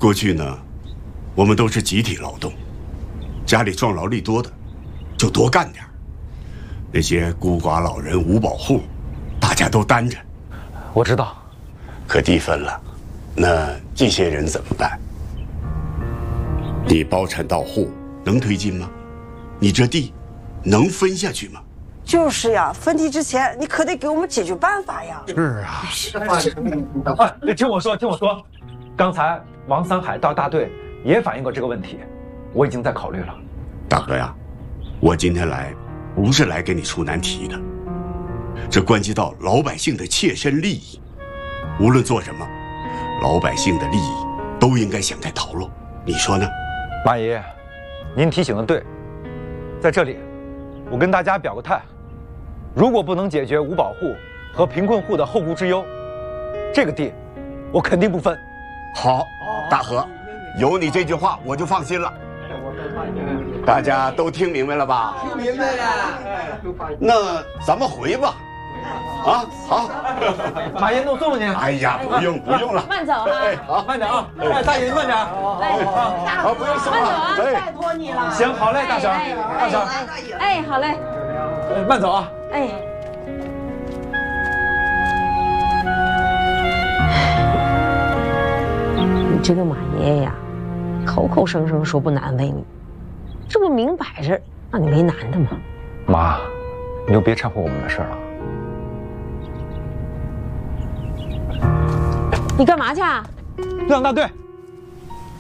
过去呢，我们都是集体劳动，家里壮劳力多的就多干点儿，那些孤寡老人、无保户，大家都担着。 我知道， 可地分了，那这些人怎么办？你包产到户能推进吗？你这地能分下去吗？ 就是呀，分地之前你可得给我们解决办法呀。 是啊。哎，听我说，刚才王三海到大队也反映过这个问题，我已经在考虑了。 大哥呀，我今天来不是来给你出难题的，这关系到老百姓的切身利益。无论做什么，老百姓的利益都应该想开讨论，你说呢？ 马爷爷，您提醒的对，在这里，我跟大家表个态，如果不能解决无保户和贫困户的后顾之忧，这个地我肯定不分。 好，大河，有你这句话我就放心了。大家都听明白了吧？ 听明白了。 那咱们回吧。啊，好。 马爷，弄送您。 哎呀，不用了。 慢走啊！ 哎，好， 慢点啊！哎，大爷慢点。 好，不用送了。 慢走啊！ 拜托你了。 行，好嘞，大婶，大婶。 哎，好嘞。 慢走啊！ 哎。你这个马爷爷呀，口口声声说不难为你，这不明摆着让你为难的吗？ 妈，你就别掺和我们的事了。 你干嘛去啊？ 队长大队，